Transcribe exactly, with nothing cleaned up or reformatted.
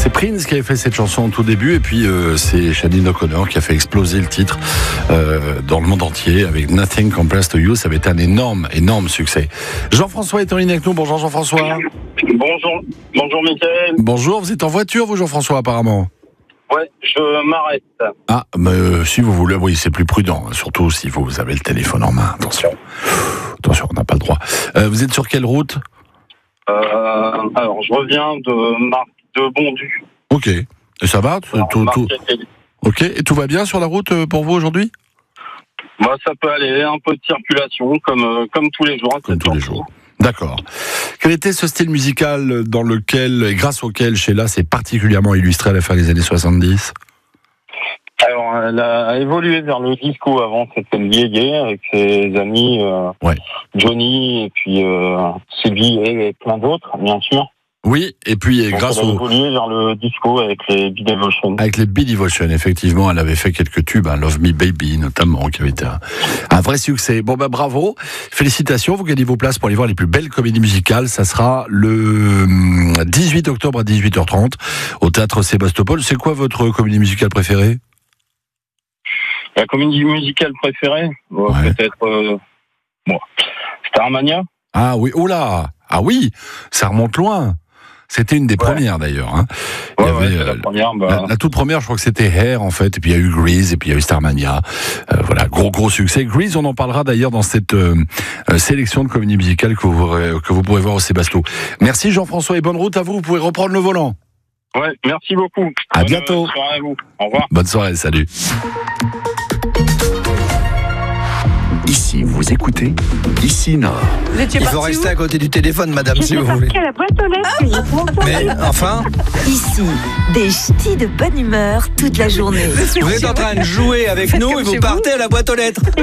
C'est Prince qui avait fait cette chanson au tout début, et puis euh, c'est Sinéad O'Connor qui a fait exploser le titre euh, dans le monde entier avec Nothing Compares to You. Ça avait été un énorme, énorme succès. Jean-François est en ligne avec nous. Bonjour Jean-François. Bonjour, bonjour Mickaël. Bonjour, vous êtes en voiture vous Jean-François apparemment? Ouais, je m'arrête. Ah, mais euh, si vous voulez, oui, c'est plus prudent, hein, surtout si vous avez le téléphone en main. Attention, attention, on n'a pas le droit. Euh, vous êtes sur quelle route? euh, Alors, je reviens de Mar- de Bondu. Ok, et ça va tout, Alors, tout, tout... Marquette. Ok, et tout va bien sur la route euh, pour vous aujourd'hui? Bah, ça peut aller, un peu de circulation, comme, euh, comme tous les jours. à Comme cette tous les heure-ci. jours. D'accord. Quel était ce style musical dans lequel, et grâce auquel Sheila s'est particulièrement illustrée à la fin des années soixante-dix? Alors, elle a évolué vers le disco avant, c'était le yéyé avec ses amis euh, Ouais. Johnny et puis euh, Sylvie et plein d'autres, bien sûr. Oui, et puis et Donc, grâce elle a au... évolué vers le disco avec les Bee Devotion. Avec les Bee Devotion, effectivement, elle avait fait quelques tubes, hein, Love Me Baby notamment, qui avait été un, un vrai succès. Bon ben bravo, félicitations, vous gagnez vos places pour aller voir les plus belles comédies musicales. Ça sera le dix-huit octobre à dix-huit heures trente au Théâtre Sébastopol. C'est quoi votre comédie musicale préférée? La comédie musicale préférée, bon, Ouais. peut-être euh, bon, Starmania. Ah oui, oh là, ah oui, ça remonte loin. C'était une des Ouais. premières d'ailleurs. Hein. Il Ouais, y avait, ouais, c'est euh, la première. Bah, La, la toute première, je crois que c'était Hair en fait, et puis il y a eu Grease, et puis il y a eu Starmania. Euh, voilà, gros gros succès. Grease, on en parlera d'ailleurs dans cette euh, euh, sélection de comédies musicales que vous, aurez- que vous pourrez voir au Sébasto. Merci Jean-François et bonne route à vous. Vous pouvez reprendre le volant. ouais, merci beaucoup. À Bonne bientôt. soirée à vous. Au revoir. Bonne soirée, salut. Ici, vous écoutez Ici Nord. Vous étiez Il faut parti rester où? à côté du téléphone, madame, si J'étais vous voulez. partie à la boîte aux lettres. il y a longtemps. Mais enfin, Ici, des ch'tis de bonne humeur toute la journée. vous êtes en train de jouer avec Faites nous comme et chez vous vous. partez à la boîte aux lettres.